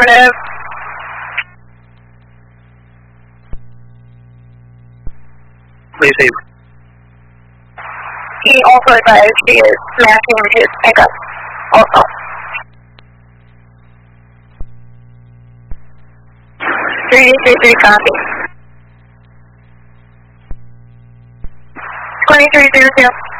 Affirmative. Please see. He also advised he is matching his pickup also. Three copy. 2300.